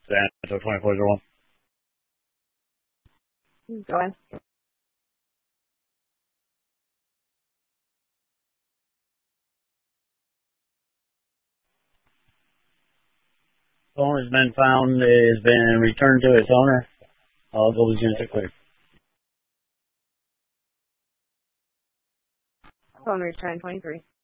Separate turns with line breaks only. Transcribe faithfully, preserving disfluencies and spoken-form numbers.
Santo twenty-four zero one.
Go ahead.
Phone has been found, has been returned to its owner. All those units are clear.
Phone return twenty-three.